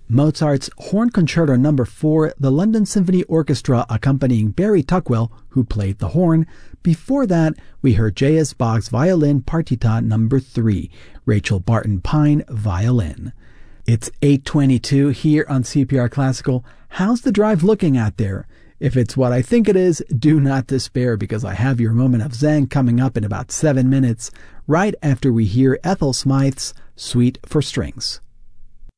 Mozart's Horn Concerto No. 4, the London Symphony Orchestra accompanying Barry Tuckwell, who played the horn. Before that, we heard J.S. Bach's Violin Partita No. 3, Rachel Barton Pine, violin. It's 8:22 here on CPR Classical. How's the drive looking out there? If it's what I think it is, do not despair, because I have your moment of zen coming up in about 7 minutes, right after we hear Ethel Smythe's Suite for Strings.